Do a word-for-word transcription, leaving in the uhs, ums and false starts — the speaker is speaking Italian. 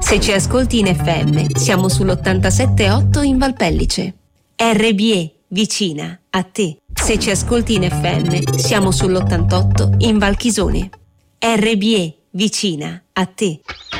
Se ci ascolti in F M, siamo sull'ottantasette virgola otto in Valpellice. R B E, vicina a te. Se ci ascolti in F M, siamo sull'ottantotto in Valchisone. R B E, vicina a te.